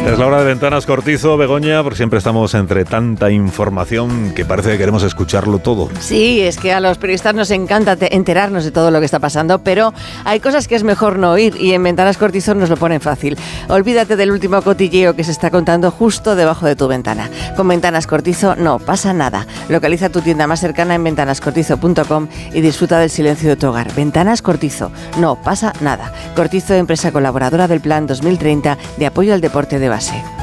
Es la hora de Ventanas Cortizo, Begoña, porque siempre estamos entre tanta información que parece que queremos escucharlo todo. Sí, es que a los periodistas nos encanta enterarnos de todo lo que está pasando, pero hay cosas que es mejor no oír y en Ventanas Cortizo nos lo ponen fácil. Olvídate del último cotilleo que se está contando justo debajo de tu ventana. Con Ventanas Cortizo no pasa nada. Localiza tu tienda más cercana en ventanascortizo.com y disfruta del silencio de tu hogar. Ventanas Cortizo, no pasa nada. Cortizo, empresa colaboradora del Plan 2030 de apoyo al deporte de base.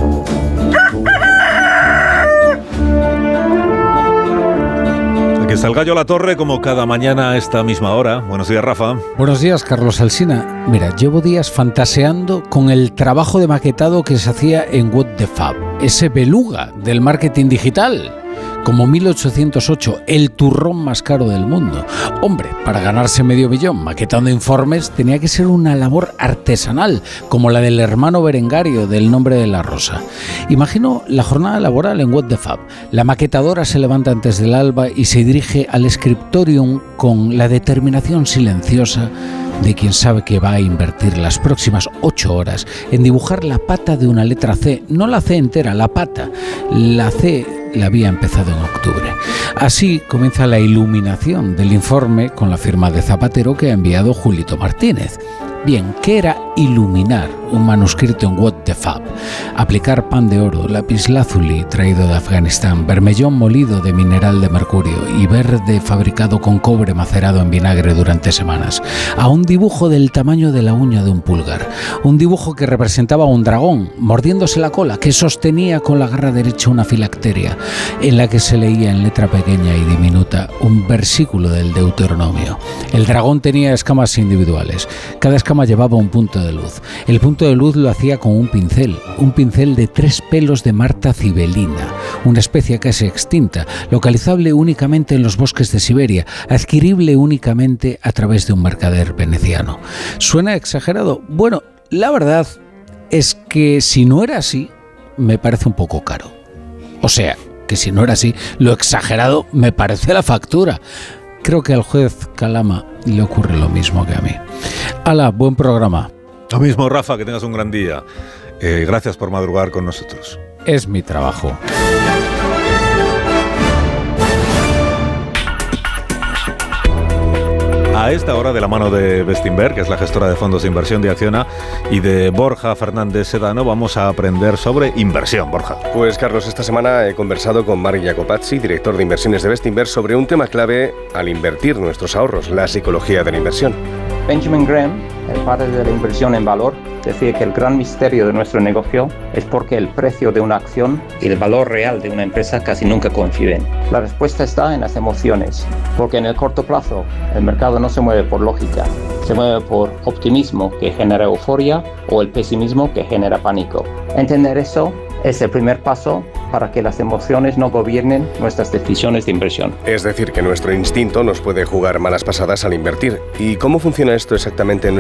Aquí está el Gallo La Torre, como cada mañana a esta misma hora. Buenos días, Rafa. Buenos días, Carlos Alsina. Mira, llevo días fantaseando con el trabajo de maquetado que se hacía en What the Fab, ese beluga del marketing digital. Como 1808, el turrón más caro del mundo. Hombre, para ganarse medio billón maquetando informes tenía que ser una labor artesanal, como la del hermano Berengario del Nombre de la Rosa. Imagino la jornada laboral en What the Fab. La maquetadora se levanta antes del alba y se dirige al scriptorium con la determinación silenciosa de quien sabe que va a invertir las próximas 8 horas en dibujar la pata de una letra C. No la C entera, la pata. La C la había empezado en octubre. Así comienza la iluminación del informe con la firma de Zapatero que ha enviado Julito Martínez. Bien, ¿qué era iluminar un manuscrito en What the Fab? Aplicar pan de oro, lapislázuli traído de Afganistán, bermellón molido de mineral de mercurio y verde fabricado con cobre macerado en vinagre durante semanas, a un dibujo del tamaño de la uña de un pulgar, un dibujo que representaba a un dragón mordiéndose la cola, que sostenía con la garra derecha una filacteria, en la que se leía en letra pequeña y diminuta un versículo del Deuteronomio. El dragón tenía escamas individuales, cada escama llevaba un punto de luz. El punto de luz lo hacía con un pincel de 3 pelos de Marta cibelina, una especie casi extinta, localizable únicamente en los bosques de Siberia, adquirible únicamente a través de un mercader veneciano. ¿Suena exagerado? Bueno, la verdad es que si no era así, me parece un poco caro. O sea, que si no era así, lo exagerado me parece la factura. Creo que al juez Calama le ocurre lo mismo que a mí. Hala, buen programa. Lo mismo, Rafa, que tengas un gran día. Gracias por madrugar con nosotros. Es mi trabajo. A esta hora, de la mano de Bestinver, que es la gestora de fondos de inversión de Acciona, y de Borja Fernández Sedano, vamos a aprender sobre inversión. Borja. Pues, Carlos, esta semana he conversado con Marc Jacopazzi, director de inversiones de Bestinver, sobre un tema clave al invertir nuestros ahorros, la psicología de la inversión. Benjamin Graham, el padre de la inversión en valor, decía que el gran misterio de nuestro negocio es porque el precio de una acción y el valor real de una empresa casi nunca coinciden. La respuesta está en las emociones, porque en el corto plazo el mercado no se mueve por lógica, se mueve por optimismo que genera euforia o el pesimismo que genera pánico. Entender eso es el primer paso para que las emociones no gobiernen nuestras decisiones de inversión. Es decir, que nuestro instinto nos puede jugar malas pasadas al invertir. ¿Y cómo funciona esto exactamente en